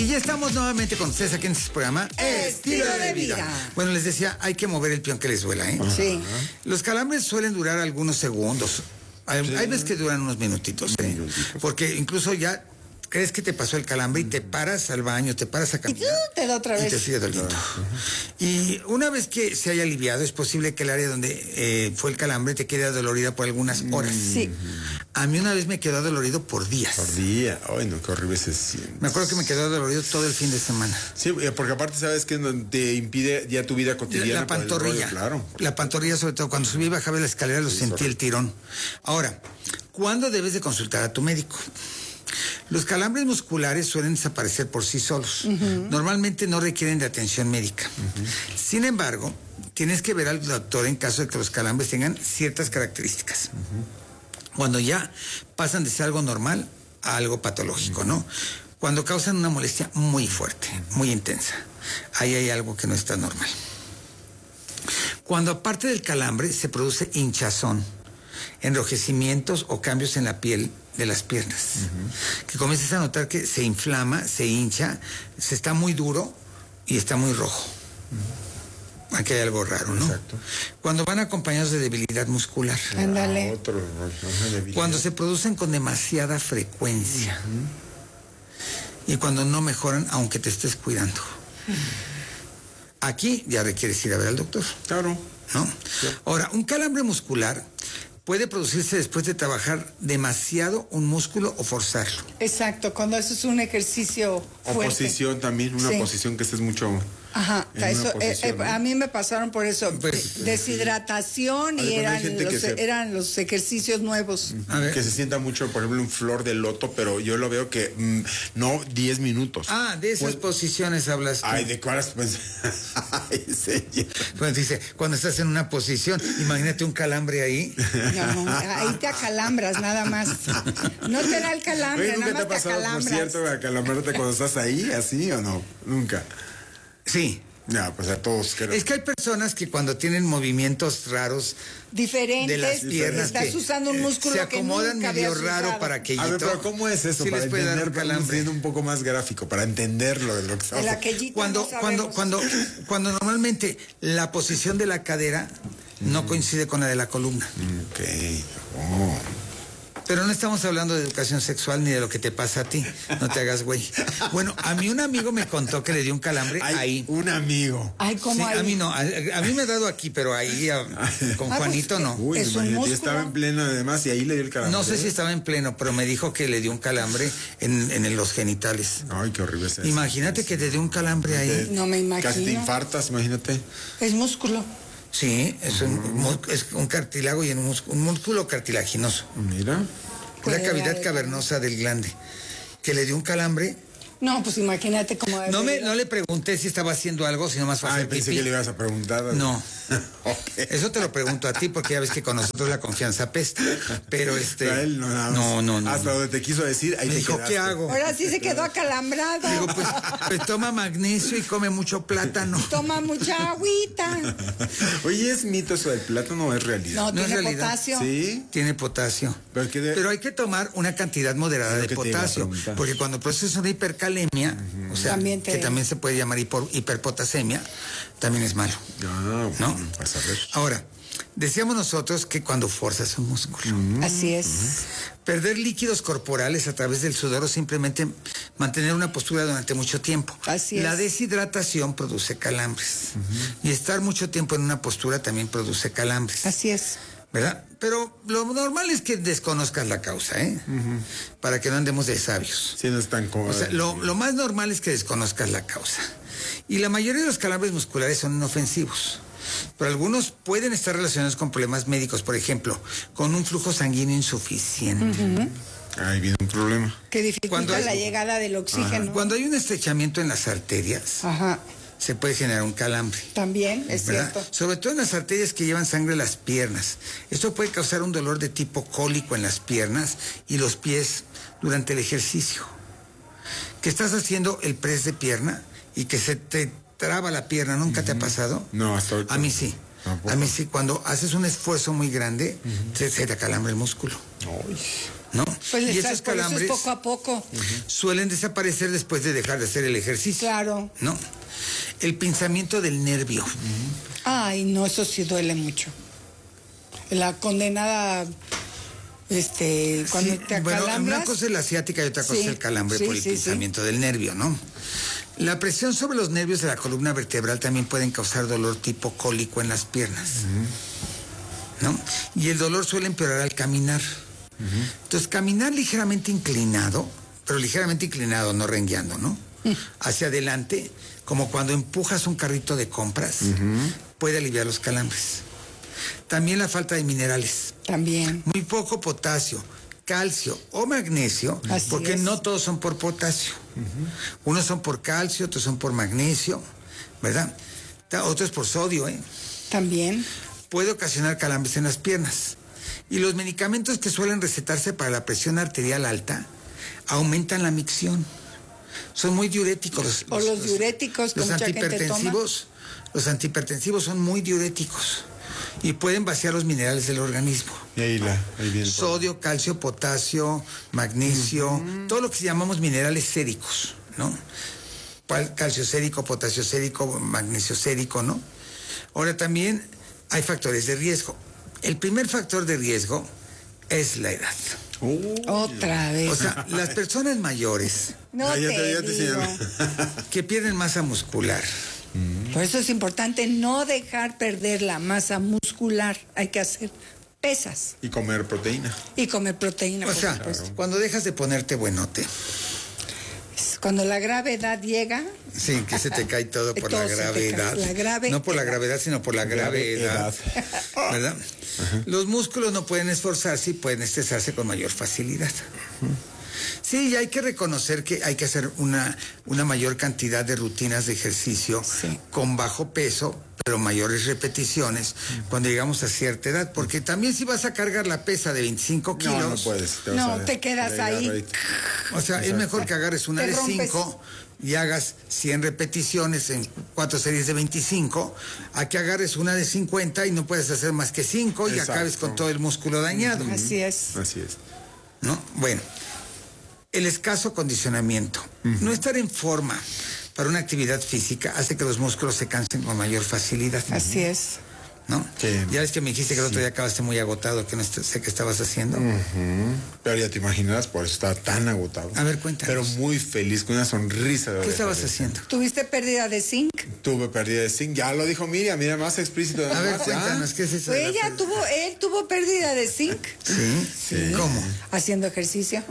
Y ya estamos nuevamente con ustedes aquí en este programa Estilo de Vida. Bueno, les decía, hay que mover el peón que les duela, ¿eh? Sí. Los calambres suelen durar algunos segundos. Hay veces que duran unos minutitos, ¿eh? Porque incluso ya crees que te pasó el calambre y te paras al baño, te paras a caminar. Y te da otra vez. Y te sigue doliendo. Y una vez que se haya aliviado, es posible que el área donde fue el calambre te quede dolorida por algunas horas. Sí. A mí una vez me quedó dolorido por días. Por día. Ay, no, qué horrible se siente. Me acuerdo que me quedó dolorido todo el fin de semana. Sí, porque aparte sabes que te impide ya tu vida cotidiana. La pantorrilla. Claro. La pantorrilla, sobre todo, cuando subí y bajaba la escalera, lo sentí el tirón. Ahora, ¿cuándo debes de consultar a tu médico? Los calambres musculares suelen desaparecer por sí solos. Normalmente no requieren de atención médica. Sin embargo, tienes que ver al doctor en caso de que los calambres tengan ciertas características. Cuando ya pasan de ser algo normal a algo patológico, ¿no? Cuando causan una molestia muy fuerte, muy intensa. Ahí hay algo que no está normal. Cuando aparte del calambre se produce hinchazón, enrojecimientos o cambios en la piel de las piernas, que comienzas a notar que se inflama, se hincha, se está muy duro y está muy rojo. Aquí hay algo raro, ¿no? Exacto. Cuando van acompañados de debilidad muscular. Ándale. Cuando se producen con demasiada frecuencia. Y cuando no mejoran aunque te estés cuidando. Aquí ya requieres ir a ver al doctor. Claro. ¿No? Sí. Ahora, un calambre muscular puede producirse después de trabajar demasiado un músculo o forzarlo. Exacto, cuando haces un ejercicio fuerte. O posición también, una posición que estés mucho. Ajá, eso, posición, ¿no? A mí me pasaron por eso, Pues, deshidratación y eran los ejercicios nuevos. Que se sienta mucho, por ejemplo, un flor de loto, pero yo lo veo que no 10 minutos. Ah, de esas posiciones hablas tú. Ay, ¿de cuáles? Pues, ay, señor. Pues dice, cuando estás en una posición, imagínate un calambre ahí. No, ahí te acalambras nada más. No te da el calambre, Oye, ¿nunca nada te más ha pasado, por cierto, acalambrarte cuando estás ahí, así o no? Nunca. Sí. Ya, pues a todos. Es que hay personas que cuando tienen movimientos raros diferentes de las piernas, estás usando un músculo se acomodan que medio raro para aquellito. A ver, pero ¿cómo es eso? Sí, para les puede dar un entender, calambre. siendo un poco más gráfico, para entenderlo de lo que estamos. Cuando normalmente la posición de la cadera no coincide con la de la columna. Ok. Oh. Pero no estamos hablando de educación sexual ni de lo que te pasa a ti. No te hagas güey. Bueno, a mí un amigo me contó que le dio un calambre ahí. Un amigo. Ay, ¿cómo sí, ahí? a mí no. A mí me ha dado aquí, pero ahí con Juanito no. Uy, es un músculo. Estaba en pleno además y ahí le dio el calambre. No sé si estaba en pleno, pero me dijo que le dio un calambre en los genitales. Ay, qué horrible es eso. Imagínate que te dio un calambre ahí. No me imagino. Casi te infartas, imagínate. Es músculo. Sí, es un cartílago y un músculo cartilaginoso. Mira. La cavidad cavernosa del glande. Que le dio un calambre. No, pues imagínate cómo... No le pregunté si estaba haciendo algo, sino más fácil. Ay, pensé que le ibas a preguntar. No. Okay. Eso te lo pregunto a ti, porque ya ves que con nosotros la confianza apesta. Pero a él no, nada más. No. Hasta donde te quiso decir, ahí me te dijo, quedaste. ¿qué hago? Ahora sí se quedó acalambrado. Digo, pues toma magnesio y come mucho plátano. Toma mucha agüita. Oye, ¿es mito eso del plátano o es realidad? No, tiene es realidad. potasio. Sí. Tiene potasio. Pero hay que tomar una cantidad moderada de potasio. Porque cuando procesas una hipercalemia, o sea, que también se puede llamar hiperpotasemia, también es malo. ¿No? Vas a ver. Ahora, decíamos nosotros que cuando forzas un músculo. Así es. Perder líquidos corporales a través del sudor o simplemente mantener una postura durante mucho tiempo. Así es. La deshidratación produce calambres. Y estar mucho tiempo en una postura también produce calambres. Así es. ¿Verdad? Pero lo normal es que desconozcas la causa, ¿eh? Para que no andemos de sabios. Sí, no es tan cómodo. O sea, lo más normal es que desconozcas la causa. Y la mayoría de los calambres musculares son inofensivos. Pero algunos pueden estar relacionados con problemas médicos, por ejemplo, con un flujo sanguíneo insuficiente. Ahí viene un problema. Que dificulta la llegada del oxígeno. Cuando hay un estrechamiento en las arterias, se puede generar un calambre. También, es ¿verdad? cierto. Sobre todo en las arterias que llevan sangre a las piernas. Esto puede causar un dolor de tipo cólico en las piernas y los pies durante el ejercicio. Que estás haciendo el press de pierna y que se te traba la pierna, ¿nunca te ha pasado? No, hasta ahorita. A mí sí. Tampoco. A mí sí, cuando haces un esfuerzo muy grande, se te acalambra el músculo. Ay. ¿No? Pues y esos calambres poco a poco suelen desaparecer después de dejar de hacer el ejercicio. Claro. ¿No? El pinzamiento del nervio. Ay, no, eso sí duele mucho. La condenada, cuando te acalambras. Bueno, una cosa es la ciática y otra cosa es el calambre por el pinzamiento del nervio, ¿no? La presión sobre los nervios de la columna vertebral también pueden causar dolor tipo cólico en las piernas, ¿no? Y el dolor suele empeorar al caminar. Entonces, caminar ligeramente inclinado, pero ligeramente inclinado, no rengueando, ¿no? Hacia adelante, como cuando empujas un carrito de compras, puede aliviar los calambres. También la falta de minerales. También. Muy poco potasio, calcio o magnesio, porque no todos son por potasio. Unos son por calcio, otros son por magnesio, ¿verdad? Otros por sodio, ¿eh? También. Puede ocasionar calambres en las piernas. Y los medicamentos que suelen recetarse para la presión arterial alta aumentan la micción. Son muy diuréticos. Los diuréticos que los mucha gente toma. Los antihipertensivos son muy diuréticos y pueden vaciar los minerales del organismo. Y ahí viene sodio, calcio, potasio, magnesio, todo lo que llamamos minerales séricos, ¿no? Calcio sérico, potasio sérico, magnesio sérico, ¿no? Ahora también hay factores de riesgo. El primer factor de riesgo es la edad. Otra vez. O sea, las personas mayores que pierden masa muscular. Por eso es importante no dejar perder la masa muscular. Hay que hacer pesas. Y comer proteína. O sea, cuando dejas de ponerte buenote. Cuando la gravedad llega. Sí, que se te cae todo por la gravedad. No por la gravedad, sino por la gravedad. ¿Verdad? Los músculos no pueden esforzarse y pueden estresarse con mayor facilidad. Sí, hay que reconocer que hay que hacer una mayor cantidad de rutinas de ejercicio con bajo peso, pero mayores repeticiones cuando llegamos a cierta edad, porque también si vas a cargar la pesa de 25 kilos... No puedes. Te quedas ahí. O sea, es mejor que agarres una de 5 y hagas 100 repeticiones en 4 series de 25, a que agarres una de 50 y no puedes hacer más que 5 y acabes con todo el músculo dañado. Así es. ¿No? Bueno, el escaso acondicionamiento. No estar en forma para una actividad física hace que los músculos se cansen con mayor facilidad. Así es. ¿No? Ya ves que me dijiste que el otro día acabaste muy agotado, que no sé qué estabas haciendo. Pero ya te imaginarás, por eso estaba tan agotado. A ver, cuéntanos. Pero muy feliz, con una sonrisa. ¿Qué estabas haciendo? ¿Tuviste pérdida de zinc? Tuve pérdida de zinc, ya lo dijo Miriam, más explícito. A ver, cuéntanos, ¿qué es eso? Él tuvo pérdida de zinc. Sí. ¿Cómo? Haciendo ejercicio.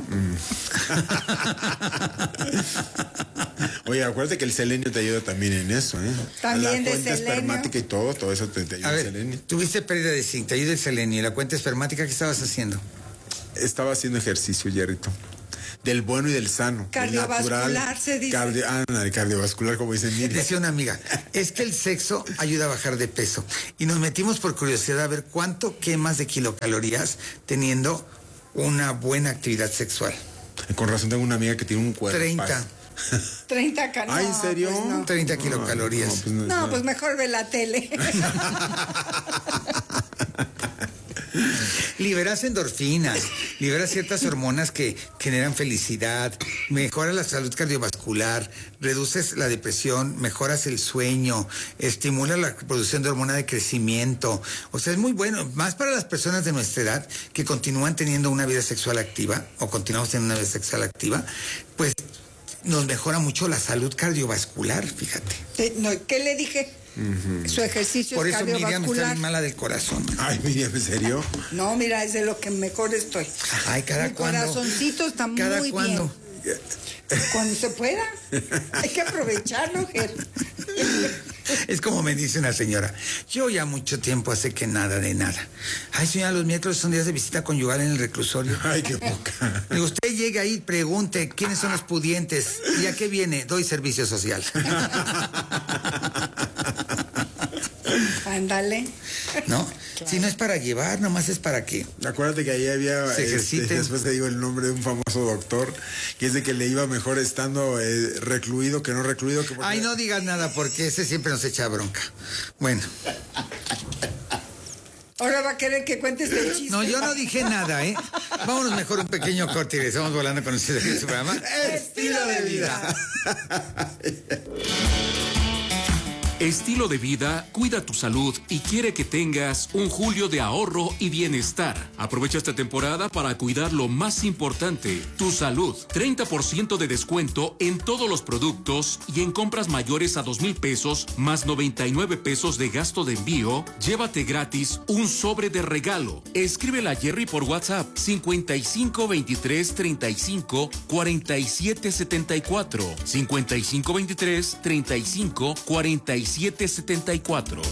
Oye, acuérdate que el selenio te ayuda también en eso, ¿eh? También la de cuenta selenio. espermática y todo eso te ayuda el selenio. Tuviste pérdida de zinc, te ayuda el selenio. ¿Y la cuenta espermática qué estabas haciendo? Estaba haciendo ejercicio, Jerrito. Del bueno y del sano. Cardiovascular, del natural, se dice. Cardiovascular, como dicen. Decía una amiga, es que el sexo ayuda a bajar de peso. Y nos metimos por curiosidad a ver cuánto quemas de kilocalorías teniendo una buena actividad sexual. Con razón tengo una amiga que tiene un cuerpo. 30. 30 calorías. ¿Ay, en serio? Pues no. 30 kilocalorías. Pues mejor ve la tele. Liberas endorfinas, liberas ciertas hormonas que generan felicidad, mejoras la salud cardiovascular, reduces la depresión, mejoras el sueño, estimula la producción de hormona de crecimiento. O sea, es muy bueno, más para las personas de nuestra edad que continúan teniendo una vida sexual activa o continuamos teniendo una vida sexual activa, pues nos mejora mucho la salud cardiovascular, fíjate. ¿Qué le dije? Su ejercicio por es eso cardiovascular. Miriam está bien mala del corazón. Ay, Miriam, ¿en serio? No, mira, es de lo que mejor estoy. Ay, ¿cada Mi cuándo? corazoncito está ¿Cada muy cuándo? bien. Cuando se pueda. Hay que aprovecharlo, Ger. Es como me dice una señora, yo ya mucho tiempo hace que nada de nada. Ay, señora, los miércoles son días de visita conyugal en el reclusorio. Ay, qué poca. Digo, usted llega ahí, pregunte quiénes son los pudientes y a qué viene, doy servicio social. Ándale. ¿No? Si no es para llevar, nomás es para que Acuérdate que ahí había, se ejerciten. después te digo el nombre de un famoso doctor, que es de que le iba mejor estando recluido que no recluido. Que porque... Ay, no digas nada porque ese siempre nos echa bronca. Bueno. Ahora va a querer que cuentes el chiste. No, yo no dije nada, ¿eh? Vámonos mejor un pequeño corte y regresamos volando con ustedes en su programa Estilo de vida. Estilo de Vida cuida tu salud y quiere que tengas un julio de ahorro y bienestar. Aprovecha esta temporada para cuidar lo más importante, tu salud. 30% de descuento en todos los productos y en compras mayores a 2,000 pesos más 99 pesos de gasto de envío. Llévate gratis un sobre de regalo. Escríbele a Jerry por WhatsApp 55 23 35 47 74 55 23 35 47 74.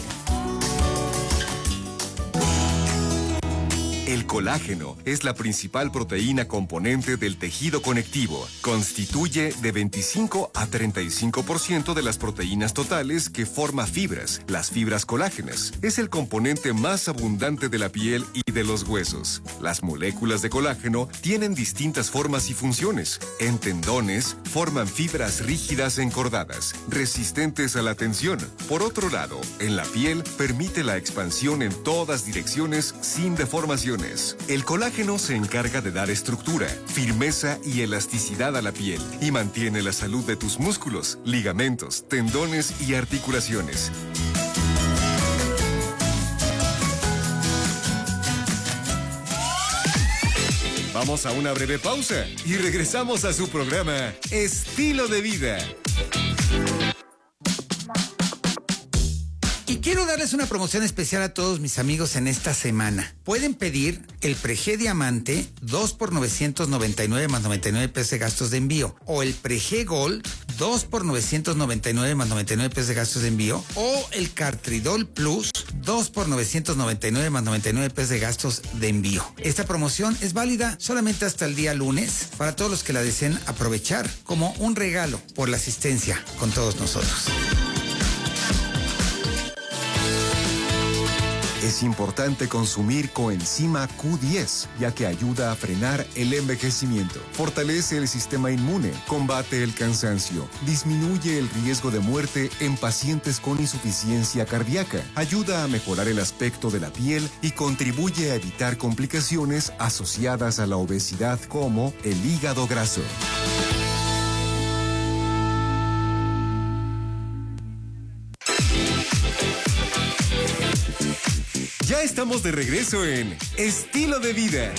El colágeno es la principal proteína componente del tejido conectivo. Constituye de 25 a 35% de las proteínas totales que forma fibras, las fibras colágenas. Es el componente más abundante de la piel y de los huesos. Las moléculas de colágeno tienen distintas formas y funciones. En tendones, forman fibras rígidas encordadas, resistentes a la tensión. Por otro lado, en la piel, permite la expansión en todas direcciones sin deformaciones. El colágeno se encarga de dar estructura, firmeza y elasticidad a la piel y mantiene la salud de tus músculos, ligamentos, tendones y articulaciones. Vamos a una breve pausa y regresamos a su programa Estilo de Vida. Y quiero darles una promoción especial a todos mis amigos en esta semana. Pueden pedir el Prege Diamante 2 por 999 más 99 pesos de gastos de envío. O el Prege Gold 2 por 999 más 99 pesos de gastos de envío. O el Cartridol Plus 2 por 999 más 99 pesos de gastos de envío. Esta promoción es válida solamente hasta el día lunes para todos los que la deseen aprovechar como un regalo por la asistencia con todos nosotros. Es importante consumir coenzima Q10, ya que ayuda a frenar el envejecimiento, fortalece el sistema inmune, combate el cansancio, disminuye el riesgo de muerte en pacientes con insuficiencia cardíaca, ayuda a mejorar el aspecto de la piel y contribuye a evitar complicaciones asociadas a la obesidad como el hígado graso. Ya estamos de regreso en Estilo de Vida.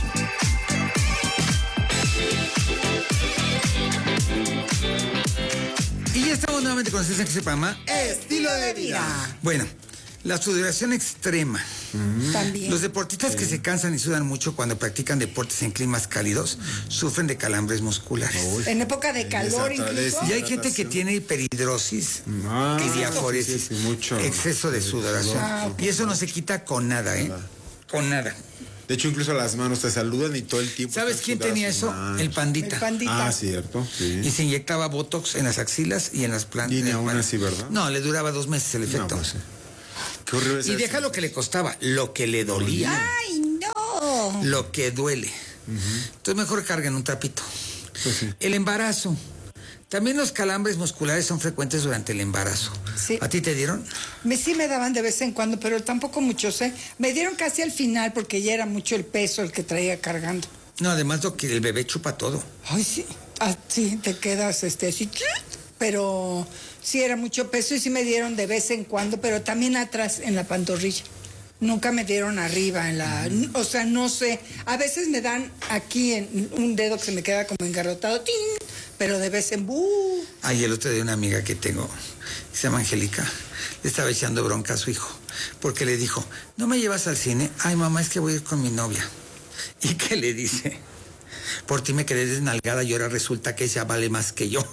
Y ya estamos nuevamente con ustedes en este programa Estilo de Vida. Bueno, la sudoración extrema. También. Los deportistas que se cansan y sudan mucho cuando practican deportes en climas cálidos sufren de calambres musculares. En época de calor incluso. Y hay gente que tiene hiperhidrosis y diaforesis, mucho. exceso de sudoración. Y eso no se quita con nada, ¿eh? Con nada. De hecho, incluso las manos te saludan y todo el tiempo. ¿Sabes quién tenía eso? El Pandita. El Pandita. Ah, cierto. Sí. Y se inyectaba botox en las axilas y en las plantas. Y ni aún así, ¿verdad? No, le duraba 2 meses el efecto. No, pues sí. Qué horrible es Y eso. deja lo que le costaba, lo que le dolía. ¡Ay, no! Lo que duele. Entonces mejor carguen un trapito. Pues sí. El embarazo. También los calambres musculares son frecuentes durante el embarazo. Sí. ¿A ti te dieron? Sí me daban de vez en cuando, pero tampoco muchos, ¿eh? Me dieron casi al final porque ya era mucho el peso el que traía cargando. No, además lo que el bebé chupa todo. Ay, sí. Ah, sí, te quedas así. Pero sí era mucho peso y sí me dieron de vez en cuando, pero también atrás en la pantorrilla. Nunca me dieron arriba en la... O sea, no sé. A veces me dan aquí en un dedo que se me queda como engarrotado. ¡Tin! Pero de vez en... Ay, el otro día una amiga que tengo, se llama Angélica, le estaba echando bronca a su hijo, porque le dijo, ¿no me llevas al cine? Ay, mamá, es que voy a ir con mi novia. ¿Y qué le dice? Por ti me quedé desnalgada y ahora resulta que ella vale más que yo.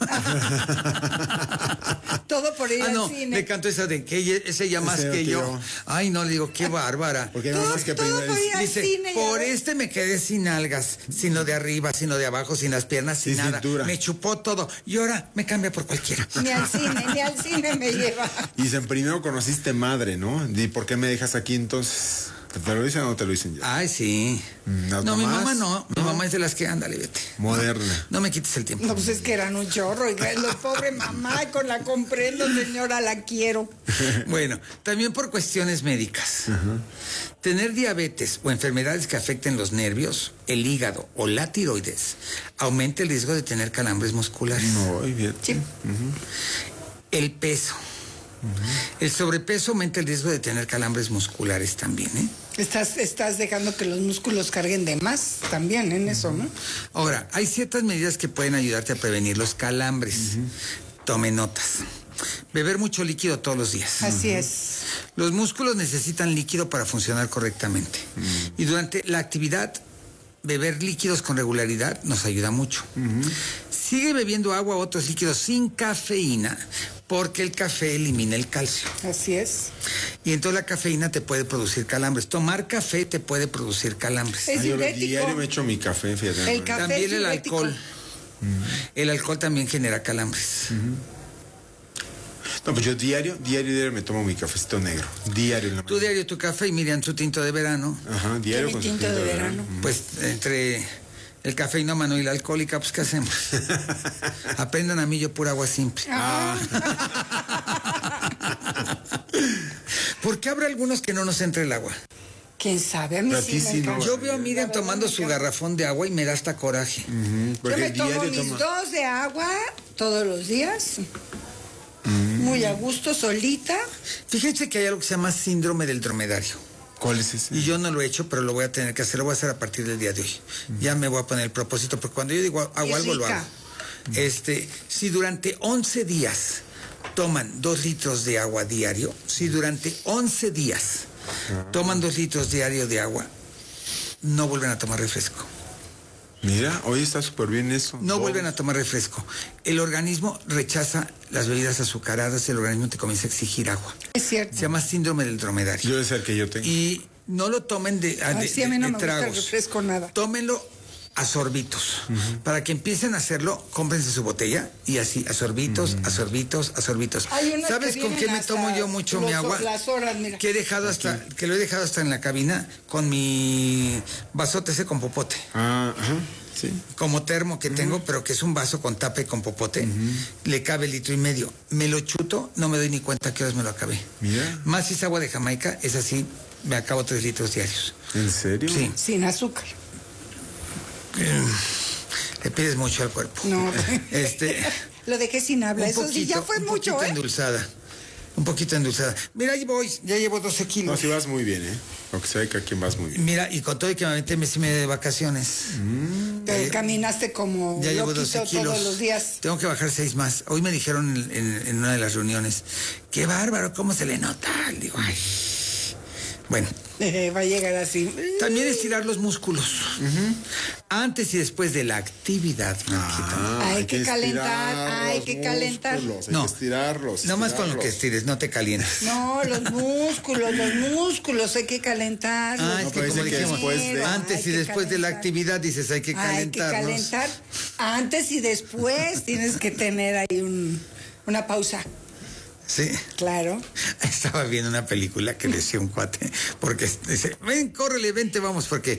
Todo por ir no, al cine. le canto esa de que es ella más que yo. Ay, no, le digo, qué bárbara. Porque nada más que Todo por ir al Dice, cine. por ya ves. este me quedé sin algas, sino de arriba, sino de abajo, sin las piernas, sin Sin nada. cintura. Me chupó todo y ahora me cambia por cualquiera. Ni al cine me lleva. Y dicen, primero conociste madre, ¿no? ¿Y por qué me dejas aquí entonces? ¿Te lo dicen o no te lo dicen ya? Ay, sí. No, mi mamá no. Mi mamá es de las que, ándale, vete. Moderna. No me quites el tiempo. No, pues es que eran un chorro. Y la pobre mamá, con la comprendo, señora, la quiero. Bueno, también por cuestiones médicas. Tener diabetes o enfermedades que afecten los nervios, el hígado o la tiroides aumenta el riesgo de tener calambres musculares. No, bien. Sí. El peso. El sobrepeso aumenta el riesgo de tener calambres musculares también, ¿eh? Estás dejando que los músculos carguen de más también en eso, ¿no? Ahora, hay ciertas medidas que pueden ayudarte a prevenir los calambres. Tome notas. Beber mucho líquido todos los días. Así es. Los músculos necesitan líquido para funcionar correctamente. Y durante la actividad, beber líquidos con regularidad nos ayuda mucho. Sigue bebiendo agua o otros líquidos sin cafeína, porque el café elimina el calcio. Así es. Y entonces la cafeína te puede producir calambres. Tomar café te puede producir calambres. Es Yo diurético. diario me echo mi café, fíjate. El café También es el diurético. alcohol. El alcohol también genera calambres. No, pues yo diario me tomo mi cafecito negro. Diario en la Tú mañana. diario tu café y Miriam su tinto de verano. Ajá, diario Mi con su tinto de verano. Pues entre el cafeinómano y la alcohólica, pues ¿qué hacemos? Aprendan a mí, yo pura agua simple. ¿Por qué habrá algunos que no nos entre el agua? ¿Quién sabe? A mí A sí ti me sí, ¿no? encanta. Yo veo a Miriam La tomando verdad, su me garrafón de agua y me da hasta coraje. Yo Porque me tomo diario mis toma. 2 de agua todos los días. Muy a gusto, solita. Fíjense que hay algo que se llama síndrome del dromedario. ¿Cuál es ese? Y yo no lo he hecho, pero lo voy a tener que hacer. Lo voy a hacer a partir del día de hoy. Ya me voy a poner el propósito, porque cuando yo digo hago Es algo, lo rica. hago. Si durante 11 días toman 2 litros de agua diario, si durante 11 días toman 2 litros diario de agua, no vuelven a tomar refresco. Mira, hoy está súper bien eso. No vuelven a tomar refresco. El organismo rechaza las bebidas azucaradas, el organismo te comienza a exigir agua. Es cierto. Se llama síndrome del dromedario. Yo es el que yo tengo. Y no lo tomen de Ay, sí, a mí no de me gusta el tragos. refresco nada. Tómenlo a sorbitos. Para que empiecen a hacerlo, cómprense su botella y así, a sorbitos, a sorbitos, a sorbitos. Hay unas ¿Sabes que con qué vienen me hasta tomo yo mucho mi agua? las horas, mira. Que lo he dejado hasta en la cabina con mi vasote ese con popote. Ah, ajá, sí. Como termo que tengo, pero que es un vaso con tape con popote, le cabe 1,5 litros. Me lo chuto, no me doy ni cuenta que horas me lo acabé. Mira. Más si es agua de Jamaica, es así, me acabo 3 litros diarios. ¿En serio? Sí. Sin azúcar. Le pides mucho al cuerpo. No. Lo dejé sin habla. Eso sí, ya fue un mucho, poquito ¿eh? endulzada. Un poquito endulzada. Mira, ahí voy, ya llevo 12 No, kilos. si vas muy bien, ¿eh? Aunque se ve que aquí vas muy bien. Mira, y con todo y que me aventé mes y medio de vacaciones. Caminaste como Ya llevo 12 loquito kilos. todos los días. Tengo que bajar 6 más. Hoy me dijeron en una de las reuniones, qué bárbaro, cómo se le nota. Digo, ay. Bueno, Va a llegar así. también estirar los músculos. Antes y después de la actividad. Marquita. Hay que calentar, hay que calentar. Hay No. que estirarlos. No más con lo que estires, no te calientas. No, los músculos hay que calentar. Ah, es que pero como dice que dijimos, después de- antes y después de la actividad dices hay que Hay que calentarnos. calentar. Antes y después tienes que tener ahí una pausa. Sí. Claro. Estaba viendo una película que decía un cuate, porque dice, ven, córrele, vente, vamos, porque